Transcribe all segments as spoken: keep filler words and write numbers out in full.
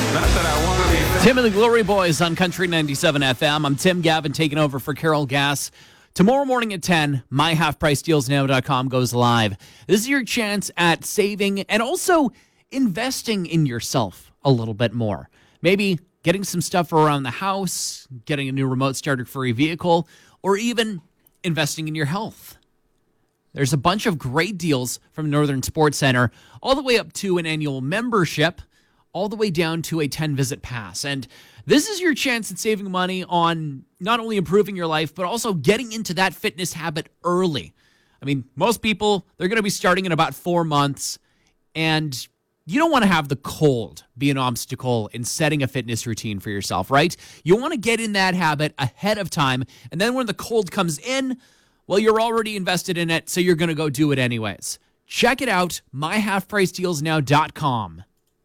Not that I want to be. Tim and the Glory Boys on Country ninety-seven F M. I'm Tim Gavin taking over for Carol Gass. Tomorrow morning at ten, my half price deals now dot com goes live. This is your chance at saving and also investing in yourself a little bit more. Maybe getting some stuff around the house, getting a new remote starter for your vehicle, or even investing in your health. There's a bunch of great deals from Northern Sports Center, all the way up to an annual membership, all the way down to a ten-visit pass. And this is your chance at saving money on not only improving your life, but also getting into that fitness habit early. I mean, most people, they're going to be starting in about four months, and you don't want to have the cold be an obstacle in setting a fitness routine for yourself, right? You want to get in that habit ahead of time, and then when the cold comes in, well, you're already invested in it, so you're going to go do it anyways. Check it out, my half price deals now dot com.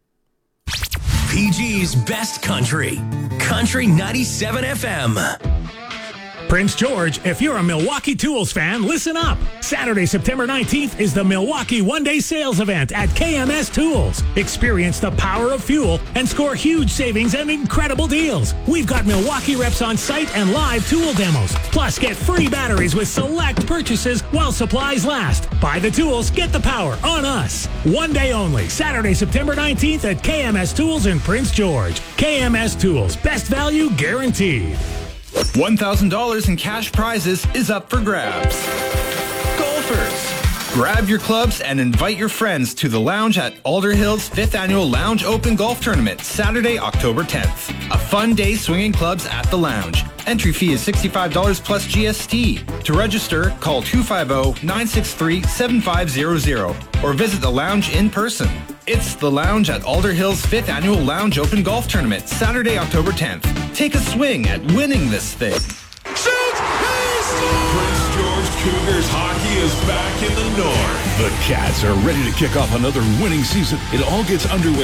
P G's Best Country. Country ninety-seven F M. Prince George, if you're a Milwaukee Tools fan, listen up. Saturday, September nineteenth is the Milwaukee One-Day Sales Event at K M S Tools. Experience the power of fuel and score huge savings and incredible deals. We've got Milwaukee reps on site and live tool demos. Plus, get free batteries with select purchases while supplies last. Buy the tools, get the power on us. One day only, Saturday, September nineteenth at K M S Tools in Prince George. K M S Tools, best value guaranteed. one thousand dollars in cash prizes is up for grabs. Golfers, grab your clubs and invite your friends to the lounge at Alder Hills fifth Annual Lounge Open Golf Tournament, Saturday, October tenth. A fun day swinging clubs at the lounge. Entry fee is sixty-five dollars plus G S T. To register, call two five zero, nine six three, seven five zero zero or visit the lounge in person. It's the lounge at Alder Hills fifth Annual Lounge Open Golf Tournament, Saturday, October tenth. Take a swing at winning this thing. Shoot! Prince George Cougars hockey is back in the north. The Cats are ready to kick off another winning season. It all gets underway